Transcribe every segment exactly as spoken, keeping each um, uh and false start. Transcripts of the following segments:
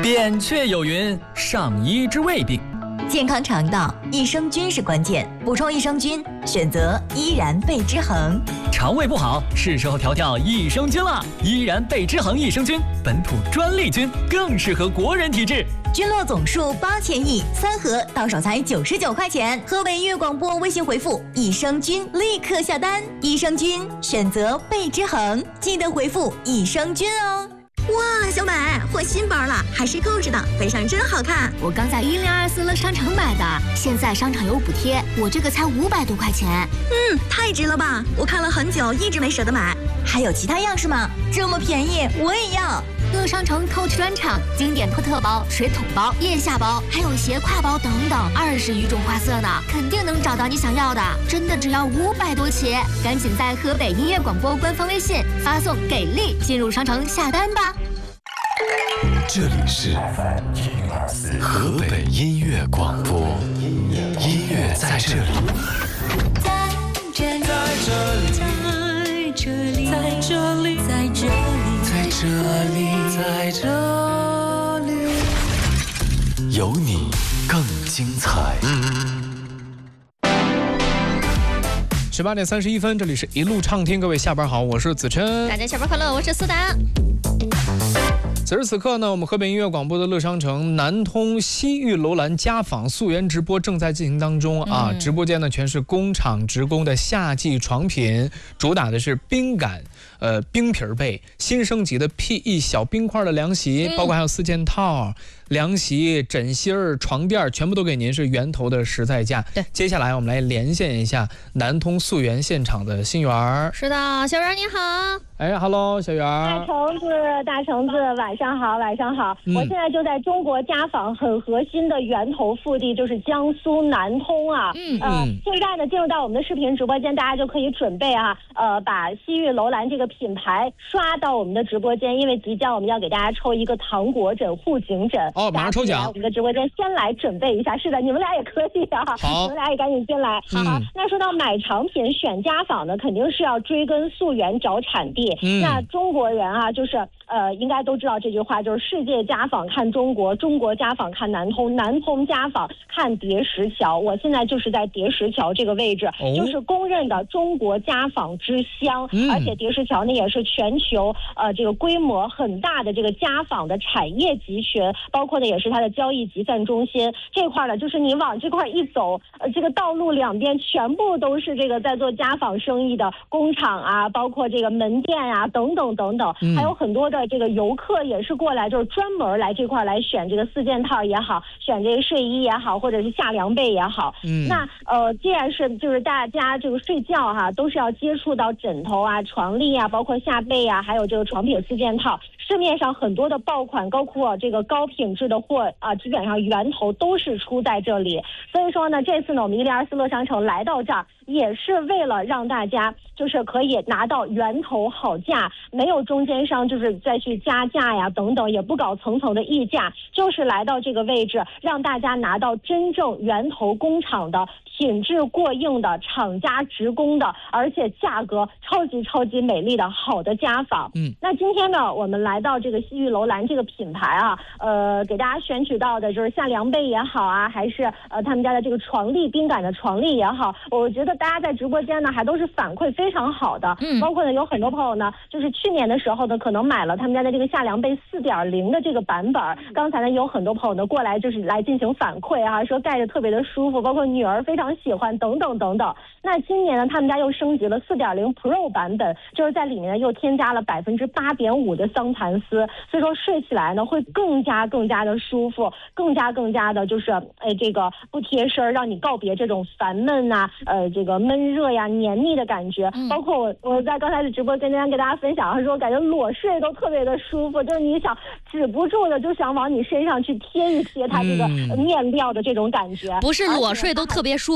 扁鹊有云：上医之未病。 健康肠道，益生菌是关键，补充益生菌，选择依然贝之恒。 肠胃不好，是时候调调益生菌了。依然贝之恒益生菌，本土专利菌，更适合国人体质。 菌落总数八千亿，三盒到手才九十九块钱。河北音乐广播微信回复益生菌，立刻下单。益生菌选择贝之恒，记得回复益生菌哦。 哇，小美换新包了，还是扣着的，背上真好看。 我刚在一零二四乐商城买的，现在商场有补贴，我这个才五百多块钱。 嗯，太值了吧！我看了很久，一直没舍得买。 还有其他样式吗？这么便宜，我也要。 乐商城 Coach 专场，经典托特包、水桶包、腋下包，还有斜挎包等等，二十余种花色呢，肯定能找到你想要的。真的只要五百多起，赶紧在河北音乐广播官方微信发送“给力”进入商城下单吧。 这里是河北音乐广播，音乐在这里， 在这里， 在这里， 在这里，在这里， 在这里，在这里，有你更精彩。 十八点三十一分，这里是一路畅听，各位下班好，我是子琛。 大家下班快乐，我是思达。 此时此刻呢，我们河北音乐广播的乐商城南通西域楼兰家纺溯源直播正在进行当中啊！嗯、直播间呢全是工厂职工的夏季床品，主打的是冰感、呃冰皮被、新升级的 P E 小冰块的凉席，嗯、包括还有四件套。凉席、枕芯儿、床垫全部都给您是源头的实在价。 对， 接下来我们来连线一下南通溯源现场的新源。 是的，小袁你好。 哎 ，Hello， 小袁。 大橙子，大橙子，晚上好，晚上好。嗯、我现在就在中国家纺很核心的源头腹地，就是江苏南通啊。嗯呃、嗯。现在呢，进入到我们的视频直播间，大家就可以准备啊，呃，把西域楼兰这个品牌刷到我们的直播间，因为即将我们要给大家抽一个糖果枕、护颈枕。 哦，马上抽奖！ 我们的直播间先来准备一下，是的，你们俩也可以啊， 好， 你们俩也赶紧进来。好，嗯、那说到买长品选家纺呢，肯定是要追根溯源找产地。嗯、那中国人啊，就是呃，应该都知道这句话，就是世界家纺看中国，中国家纺看南通，南通家纺看叠石桥。我现在就是在叠石桥这个位置，哦、就是公认的中国家纺之乡，嗯、而且叠石桥呢也是全球呃这个规模很大的这个家纺的产业集群，包括呢也是它的交易集散中心。这块呢，就是你往这块一走，呃，这个道路两边全部都是这个在做家纺生意的工厂啊，包括这个门店啊，等等等等，嗯、还有很多的这个游客也是过来，就是专门来这块来选这个四件套也好，选这个睡衣也好，或者是夏凉被也好。嗯，那呃，既然是就是大家这个睡觉哈、啊，都是要接触到枕头啊、床笠啊，包括夏被啊，还有这个床品四件套。市面上很多的爆款、高库这个高品质的货啊，基本上源头都是出在这里。所以说呢，这次呢，我们一零二四乐商城来到这儿，也是为了让大家就是可以拿到源头好价，没有中间商就是再去加价呀等等，也不搞层层的溢价，就是来到这个位置，让大家拿到真正源头工厂的品质过硬的厂家职工的，而且价格超级超级美丽的好的家纺。嗯，那今天呢，我们来到这个西域楼兰这个品牌啊，呃，给大家选取到的就是夏凉被也好啊，还是呃他们家的这个床笠冰感的床笠也好，我觉得大家在直播间呢还都是反馈非常好的。嗯，包括呢有很多朋友呢，就是去年的时候呢，可能买了他们家的这个夏凉被四点零的这个版本，刚才呢有很多朋友呢过来就是来进行反馈啊，说盖着特别的舒服，包括女儿非常喜欢等等等等。那今年呢，他们家又升级了 四点零 Pro 版本，就是在里面呢又添加了百分之八点五的桑蚕丝，所以说睡起来呢会更加更加的舒服，更加更加的就是哎这个不贴身，让你告别这种烦闷呐、啊，呃这个闷热呀、黏腻的感觉。嗯、包括我我在刚才的直播跟大家跟大家分享，他说感觉裸睡都特别的舒服，就是你想止不住的就想往你身上去贴一贴它这个面料的这种感觉。 不是裸睡都特别舒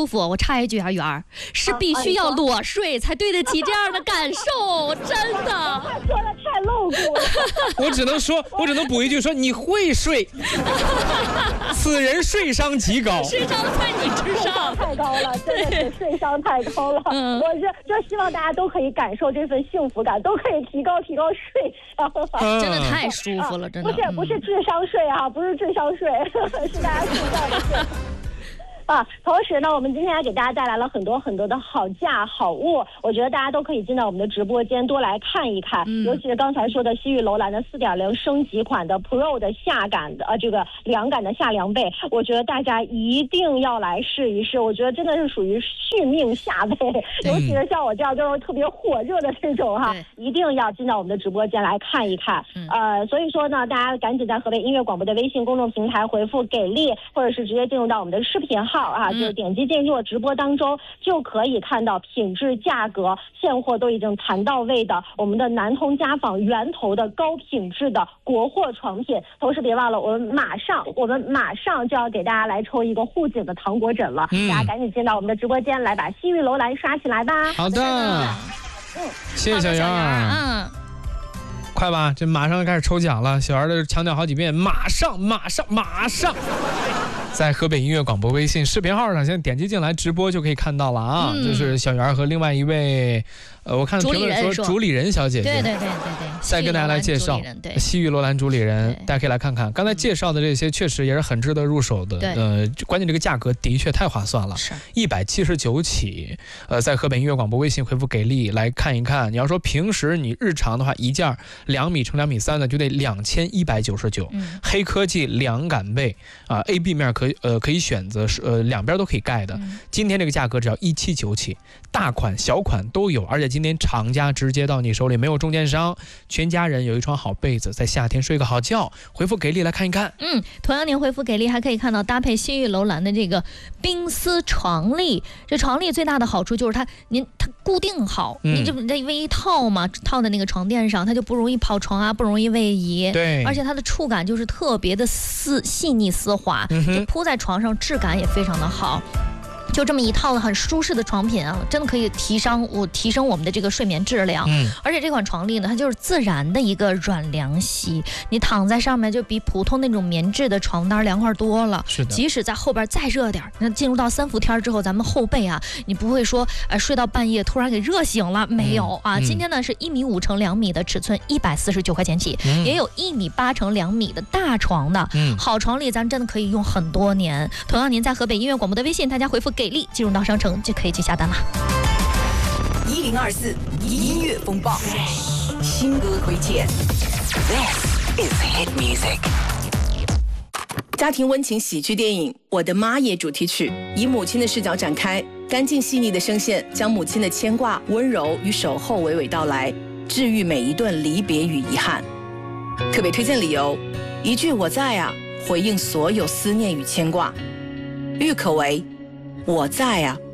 舒服。我插一句啊，圆儿是必须要裸睡才对得起这样的感受，真的。 话说的太露骨了。 我只能说，我只能补一句说，你会睡，此人睡商极高。 睡商在你之上， 太高了，真的是睡商太高了。嗯，我是就希望大家都可以感受这份幸福感，都可以提高提高睡商。 嗯、真的太舒服了，真的。 不是不是智商税啊，不是智商税，是大家睡觉的税。啊，同时呢，我们今天还给大家带来了很多很多的好价好物，我觉得大家都可以进到我们的直播间多来看一看，嗯、尤其是刚才说的西域楼兰的 四点零 升级款的 Pro 的下感的呃这个凉感的下凉被，我觉得大家一定要来试一试，我觉得真的是属于续命下被，尤其是像我这样就是特别火热的这种哈，一定要进到我们的直播间来看一看。嗯、呃，所以说呢，大家赶紧在河北音乐广播的微信公众平台回复给力，或者是直接进入到我们的视频号啊，就是点击进入直播当中，就可以看到品质、价格、现货都已经谈到位的我们的南通家纺源头的高品质的国货床品。同时别忘了，我们马上我们马上就要给大家来抽一个护颈的糖果枕了，嗯、大家赶紧进到我们的直播间来，把西域楼兰刷起来吧。 好的，嗯，谢谢小圆儿，嗯。快吧，这马上开始抽奖了。小孩的强调好几遍，马上马上马上在河北音乐广播微信视频号上，现在点击进来直播就可以看到了啊。嗯、就是小圆和另外一位，呃，我看评论说主理人小姐姐， 对对对对对， 再跟大家来介绍西域罗兰主理人，大家可以来看看。刚才介绍的这些确实也是很值得入手的，呃，关键这个价格的确太划算了，一百七十九起。呃，在河北音乐广播微信回复给力来看一看。你要说平时你日常的话，一件两米乘两米三的就得两千一百九十九。黑科技凉感被啊、呃、，A B 面可以呃可以选择是呃两边都可以盖的。嗯、今天这个价格只要一七九起，大款小款都有，而且今天厂家直接到你手里，没有中间商，全家人有一床好被子，在夏天睡个好觉。回复给力来看一看。 嗯，同样您回复给力还可以看到搭配西域楼兰的这个冰丝床笠。这床笠最大的好处就是它您它固定好，嗯、你这这因为一套嘛，套在那个床垫上，它就不容易跑床啊，不容易位移。 对， 而且它的触感就是特别的丝细腻丝滑，嗯、就铺在床上质感也非常的好。就这么一套很舒适的床品啊，真的可以提升我提升我们的这个睡眠质量。嗯，而且这款床笠呢，它就是自然的一个软凉席，你躺在上面就比普通那种棉质的床单凉快多了。 是的， 即使在后边再热点，那进入到三伏天之后，咱们后背啊，你不会说呃睡到半夜突然给热醒了，没有啊。嗯、今天呢是一米五乘两米的尺寸，一百四十九块钱起，嗯、也有一米八乘两米的大床的。嗯，好床笠咱真的可以用很多年。同样，您在河北音乐广播的微信，大家回复给力，进入到商城就可以去下单了。 一零二四音乐风暴，新歌推荐。This is hit music。家庭温情喜剧电影《我的妈耶》主题曲，以母亲的视角展开，干净细腻的声线将母亲的牵挂、温柔与守候娓娓道来，治愈每一段离别与遗憾。特别推荐理由：一句我在啊，回应所有思念与牵挂。郁可唯，我在啊。